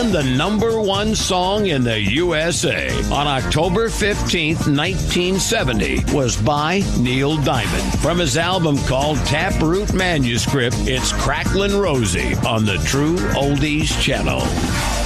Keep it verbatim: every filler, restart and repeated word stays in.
and the number one song in the U S A on October fifteenth, nineteen seventy was by Neil Diamond. From his album called Taproot Manuscript, it's Cracklin' Rosie on the True Oldies Channel.